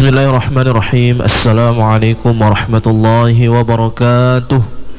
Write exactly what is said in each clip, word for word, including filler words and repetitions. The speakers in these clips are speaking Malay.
Bismillahirrahmanirrahim. Assalamualaikum warahmatullahi wabarakatuh.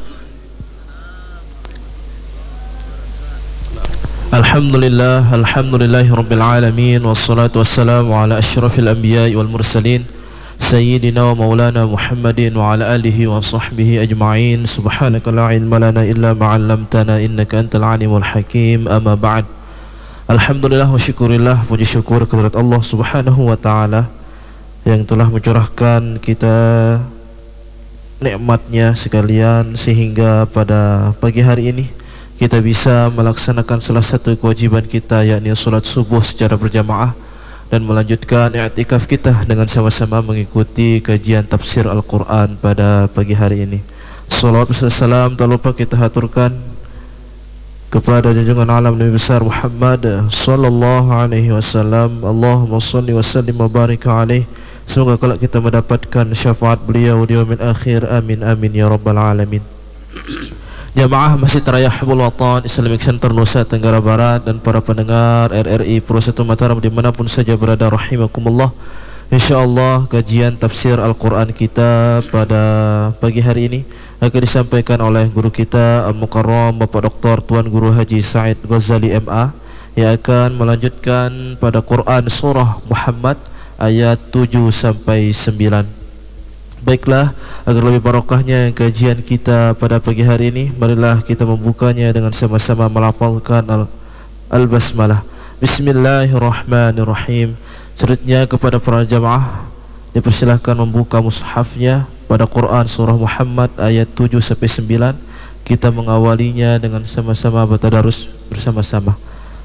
Alhamdulillah, alhamdulillahi rabbil alamin, wassalatu wassalamu ala asyrafil anbiya'i wal mursalin sayyidina wa maulana Muhammadin wa ala alihi wa sahbihi ajma'in. Subhanaka la ilma lana illa ma 'allamtana innaka antal alimul hakim. Amma ba'd. Alhamdulillah wa syukurillah, puji syukur kehadirat Allah Subhanahu wa taala yang telah mencurahkan kita nikmatnya sekalian sehingga pada pagi hari ini kita bisa melaksanakan salah satu kewajiban kita, yakni solat subuh secara berjamaah, dan melanjutkan i'tikaf kita dengan sama-sama mengikuti kajian tafsir Al-Quran pada pagi hari ini. Salawat dan salam tak lupa kita haturkan kepada junjungan alam Nabi besar Muhammad sallallahu alaihi wasallam. Allahumma salli wa sallim wa barik alaihi. Semoga kelak kita mendapatkan syafaat beliau di yaumil akhir. Amin amin ya rabbal alamin. Jamaah Masjid Raya Hibul Watan Islamic Center Nusa Tenggara Barat dan para pendengar R R I Pro satu Mataram dimanapun saja berada, rahimakumullah. InsyaAllah kajian tafsir Al-Quran kita pada pagi hari ini akan disampaikan oleh guru kita Al-Mukarram Bapak Doktor Tuan Guru Haji Said Ghazali M A, yang akan melanjutkan pada Quran Surah Muhammad ayat tujuh sampai sembilan. Baiklah, agar lebih barokahnya kajian kita pada pagi hari ini, marilah kita membukanya dengan sama-sama melafalkan Al-Basmalah. Bismillahirrahmanirrahim. Selanjutnya kepada para jamaah dipersilahkan membuka mushafnya pada Quran Surah Muhammad ayat tujuh sampai sembilan. Kita mengawalinya dengan sama-sama bertadarus bersama-sama.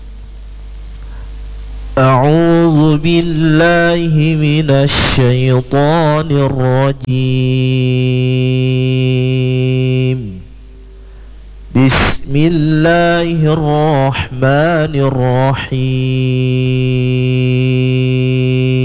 A'udzu billahi minasy syaithanir rajim. Bismillahirrahmanirrahim.